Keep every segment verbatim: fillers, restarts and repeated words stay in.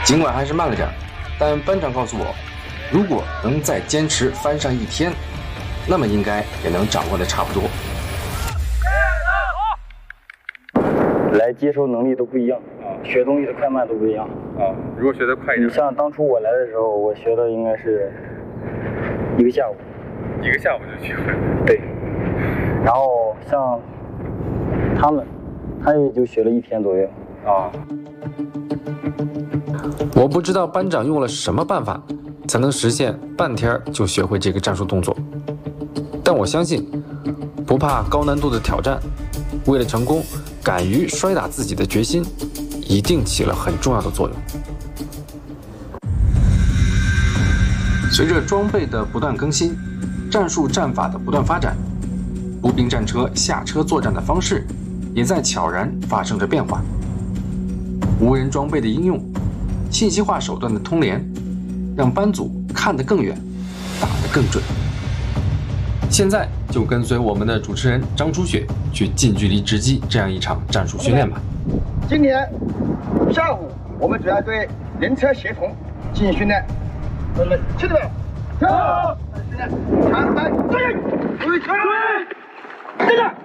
尽管还是慢了点，但班长告诉我，如果能再坚持翻上一天，那么应该也能掌握的差不多。 来接收能力都不一样，学东西的快慢都不一样。 啊，如果学得快一点， 你像当初我来的时候，我学的应该是一个下午， 一个下午就学会了。 对。然后像他们，他也就学了一天左右。 啊。 我不知道班长用了什么办法，才能实现半天就学会这个战术动作。但我相信，不怕高难度的挑战，为了成功，敢于摔打自己的决心，一定起了很重要的作用。随着装备的不断更新，战术战法的不断发展，步兵战车下车作战的方式也在悄然发生着变化。无人装备的应用，信息化手段的通联，让班组看得更远，打得更准。现在就跟随我们的主持人张初雪去近距离直击这样一场战术训练吧。 今天下午我们主要对人车协同进行训练。听到没有？跳！训练，长班注意，注意，注意，跟着。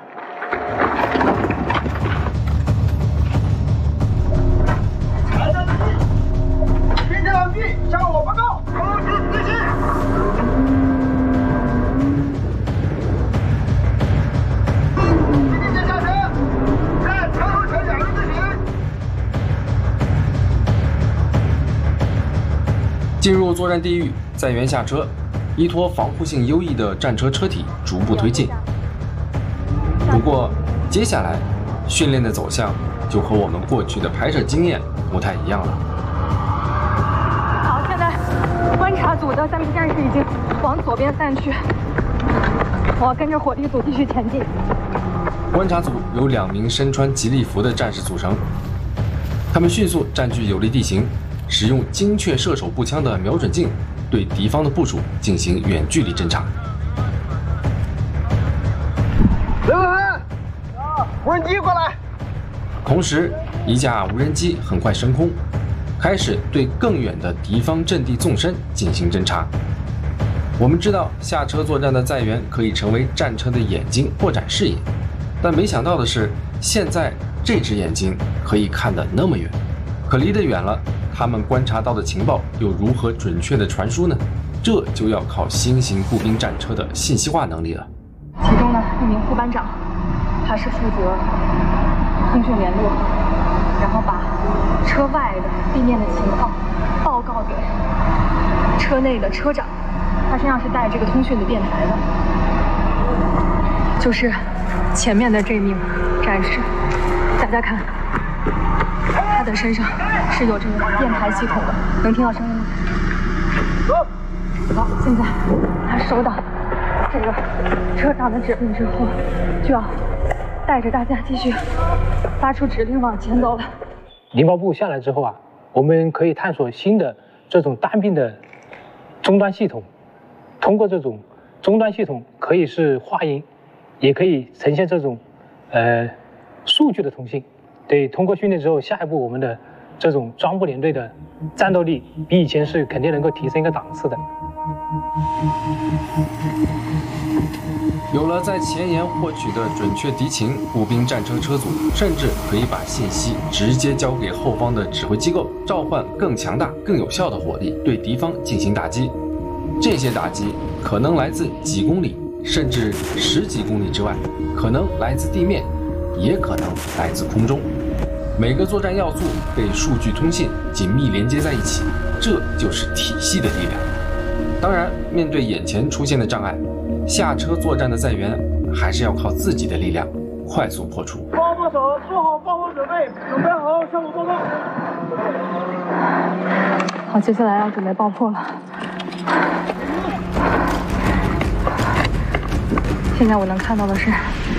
听着完毕，向我报告，后续执行。今天下车，在长途车两路执行。 进入作战地域，在原下车，依托防护性优异的战车车体逐步推进。不过，接下来训练的走向就和我们过去的拍摄经验不太一样了。 好，现在观察组的三批战士已经往左边散去，我要跟着火力组继续前进。 观察组由两名身穿吉利服的战士组成，他们迅速占据有利地形，使用精确射手步枪的瞄准镜对敌方的部署进行远距离侦察。 刘文涵，无人机过来。 同时，一架无人机很快升空，开始对更远的敌方阵地纵深进行侦察。我们知道下车作战的载员可以成为战车的眼睛，扩展视野，但没想到的是，现在这只眼睛可以看得那么远。可离得远了，他们观察到的情报又如何准确的传输呢？这就要靠新型步兵战车的信息化能力了。 其中呢，一名副班长，他是负责通讯联络，然后把车外的地面的情况报告给车内的车长，他身上是带这个通讯的电台的。就是前面的这名战士，大家看。他的身上是有这个电台系统的，能听到声音吗？好，现在他收到这个车长的指令之后，就要带着大家继续发出指令往前走了。 情报部下来之后啊，我们可以探索新的这种单兵的终端系统，通过这种终端系统可以是话音，也可以呈现这种呃数据的通信。对，通过训练之后，下一步我们的这种装步连队的战斗力比以前是肯定能够提升一个档次的。 有了在前沿获取的准确敌情，步兵战车车组甚至可以把信息直接交给后方的指挥机构，召唤更强大、更有效的火力对敌方进行打击。这些打击可能来自几公里，甚至十几公里之外，可能来自地面，也可能来自空中。每个作战要素被数据通信紧密连接在一起，这就是体系的力量。当然，面对眼前出现的障碍，下车作战的载员还是要靠自己的力量快速破除。 报部手做好爆破准备，准备好向我报告。 好，接下来要准备爆破了。现在我能看到的是